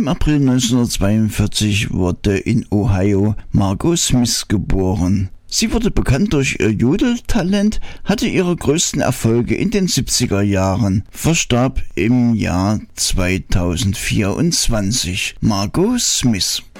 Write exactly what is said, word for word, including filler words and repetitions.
Im April neunzehnhundertzweiundvierzig wurde in Ohio Margot Smith geboren. Sie wurde bekannt durch ihr Jodeltalent, hatte ihre größten Erfolge in den siebziger Jahren, verstarb im Jahr zweitausendvierundzwanzig. Margot Smith.